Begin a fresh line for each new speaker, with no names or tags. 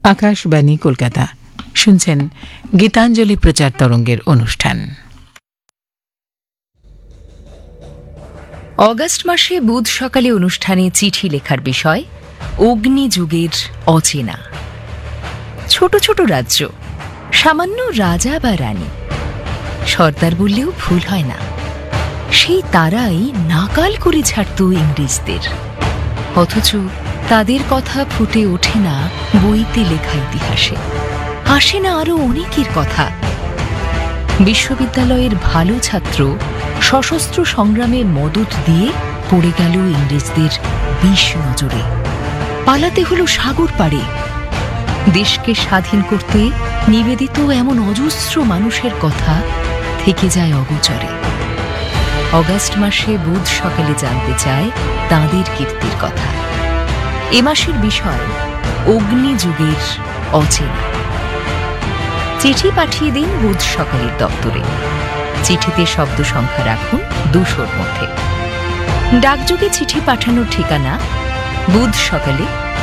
আকাশবাণী কলকাতা। শুনছেন গীতাঞ্জলি প্রচার তরঙ্গের অনুষ্ঠান।
অগাস্ট মাসে বুধ সকালে অনুষ্ঠানে চিঠি লেখার বিষয় অগ্নিযুগের অচেনা। ছোট ছোট রাজ্য, সামান্য রাজা বা রানী, সর্দার বললেও ভুল হয় না, সেই তারাই নাকাল করে ছাড়ত ইংরেজদের। অথচ তাদের কথা ফুটে ওঠে না বইতে লেখা ইতিহাসে, আসে না আরো অনেকের কথা। বিশ্ববিদ্যালয়ের ভালো ছাত্র সশস্ত্র সংগ্রামে মদত দিয়ে পড়ে গেল ইংরেজদের বিষ নজরে। পালাতে হলো সাগর পাড়ে। দেশকে স্বাধীন করতে নিবেদিত এমন অজস্র মানুষের কথা থেকে যায় অগোচরে। অগাস্ট মাসে বুধ সকালে জানতে চায় তাঁদের কীর্তির কথা। এ মাসের বিষয় অগ্নিযুগের অচেনা। চিঠি পাঠিয়ে দিন বুধ সকালের দপ্তরে। চিঠিতে শব্দ সংখ্যা রাখুন 200-র মধ্যে। ডাকযোগে চিঠি পাঠানোর ঠিকানা বুধ সকালে,